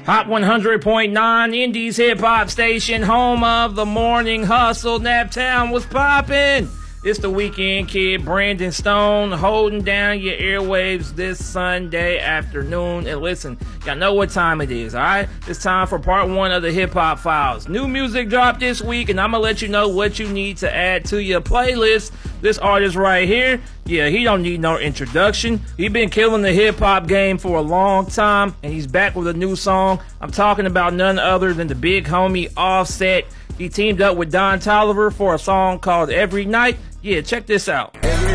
Hot 100.9, Indies hip hop station, home of the morning hustle. Naptown was poppin'. It's the weekend kid, Brandon Stone, holding down your airwaves this Sunday afternoon. And listen, y'all know what time it is, alright? It's time for part one of the Hip Hop Files. New music dropped this week, and I'm gonna let you know what you need to add to your playlist. This artist right here, yeah, he don't need no introduction. He been killing the hip hop game for a long time, and he's back with a new song. I'm talking about none other than the big homie Offset. He teamed up with Don Toliver for a song called Every Night. Yeah, check this out.